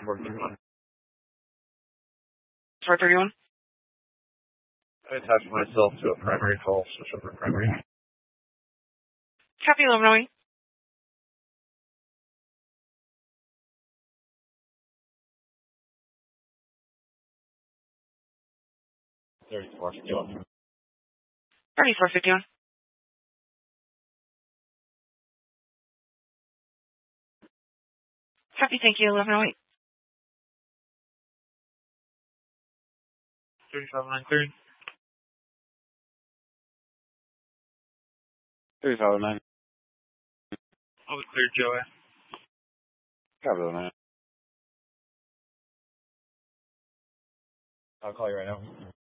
Working on. 431. I attach myself to a primary call, switch over to primary. Copy 1108. $34.51. 3451. Copy, thank you, 1108. 3593. 3509. All clear, Joey. Copy on that. I'll call you right now.